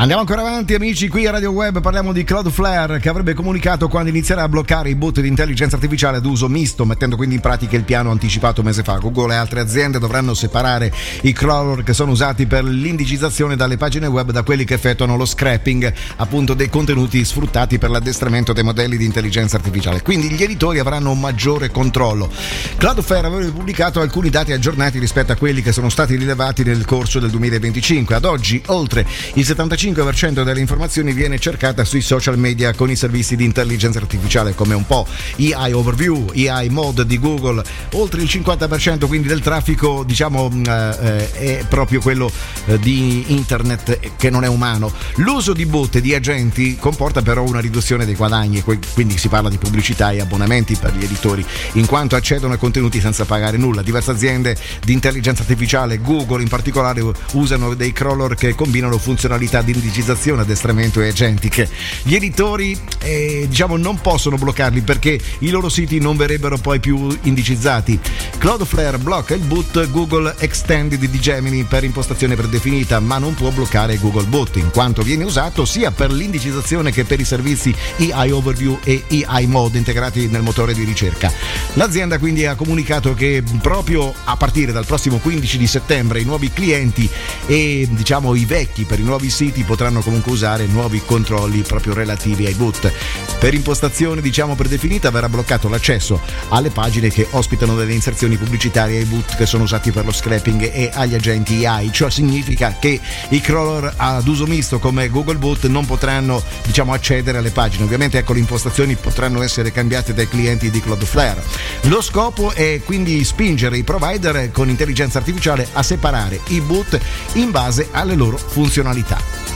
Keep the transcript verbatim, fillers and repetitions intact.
Andiamo ancora avanti, amici, qui a Radio Web parliamo di Cloudflare, che avrebbe comunicato quando inizierà a bloccare i bot di intelligenza artificiale ad uso misto, mettendo quindi in pratica il piano anticipato un mese fa. Google e altre aziende dovranno separare i crawler che sono usati per l'indicizzazione dalle pagine web da quelli che effettuano lo scraping, appunto, dei contenuti sfruttati per l'addestramento dei modelli di intelligenza artificiale. Quindi gli editori avranno un maggiore controllo. Cloudflare aveva pubblicato alcuni dati aggiornati rispetto a quelli che sono stati rilevati nel corso del duemilaventicinque. Ad oggi oltre il settantacinque per cento delle informazioni viene cercata sui social media con i servizi di intelligenza artificiale come un po' A I Overview, A I Mode di Google. Oltre il cinquanta per cento quindi del traffico, diciamo, eh, è proprio quello eh, di internet che non è umano. L'uso di bot e di agenti comporta però una riduzione dei guadagni, quindi si parla di pubblicità e abbonamenti per gli editori, in quanto accedono a contenuti senza pagare nulla. Diverse aziende di intelligenza artificiale, Google in particolare, usano dei crawler che combinano funzionalità di indicizzazione, addestramento e agentiche. Gli editori eh, diciamo non possono bloccarli perché i loro siti non verrebbero poi più indicizzati. Cloudflare blocca il boot Google Extended di Gemini per impostazione predefinita, ma non può bloccare Google Bot, in quanto viene usato sia per l'indicizzazione che per i servizi A I Overview e A I Mode integrati nel motore di ricerca. L'azienda quindi ha comunicato che proprio a partire dal prossimo quindici di settembre i nuovi clienti e diciamo i vecchi per i nuovi siti potranno comunque usare nuovi controlli proprio relativi ai bot. Per impostazione diciamo predefinita verrà bloccato l'accesso alle pagine che ospitano delle inserzioni pubblicitarie ai bot che sono usati per lo scraping e agli agenti A I. Ciò significa che i crawler ad uso misto come Google Bot non potranno diciamo accedere alle pagine. Ovviamente ecco, le impostazioni potranno essere cambiate dai clienti di Cloudflare. Lo scopo è quindi spingere i provider con intelligenza artificiale a separare i bot in base alle loro funzionalità.